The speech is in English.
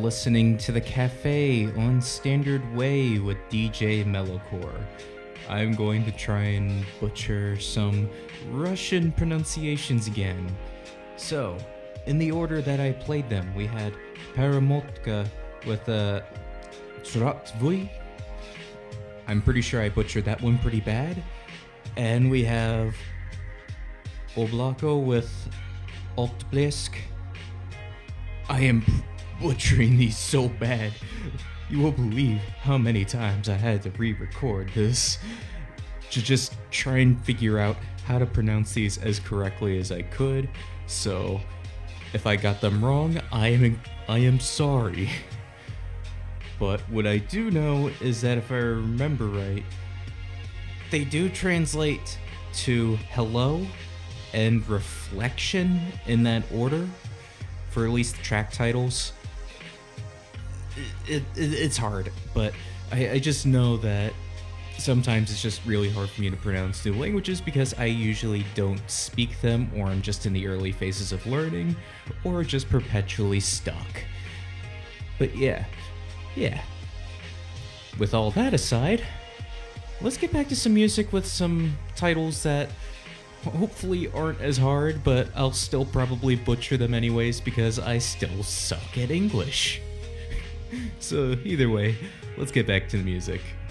listening to The Cafe on Standard Way with DJ Mellowcore. I'm going to try and butcher some Russian pronunciations again. So, in the order that I played them, we had Paramotka with a Zdravstvуй. I'm pretty sure I butchered that one pretty bad. And we have Oblako with Altblesk. I am butchering these so bad. You won't believe how many times I had to re-record this to just try and figure out how to pronounce these as correctly as I could. So, if I got them wrong, I am sorry. But what I do know is that if I remember right, they do translate to hello and reflection in that order for at least track titles. It's hard, but I just know that sometimes it's just really hard for me to pronounce new languages because I usually don't speak them, or I'm just in the early phases of learning, or just perpetually stuck. But yeah. With all that aside, let's get back to some music with some titles that hopefully aren't as hard, but I'll still probably butcher them anyways because I still suck at English. So either way, let's get back to the music.